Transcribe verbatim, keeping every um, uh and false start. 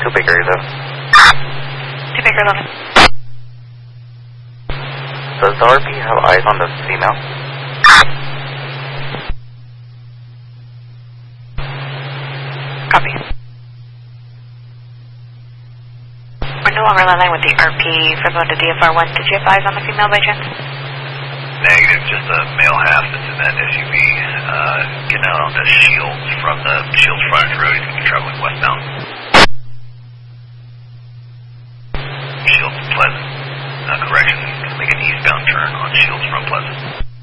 two Baker eleven. two Baker eleven. Does the R P have eyes on the female? Copy. We're no longer on line with the R P for going to D F R one. Did you have eyes on the female by chance? Negative, just a male half that's in that S U V, uh, getting out on the Shields from the Shields frontage road. He's going to be traveling westbound. Shields Pleasant. Uh, correction, he's going to make an eastbound turn on Shields from Pleasant.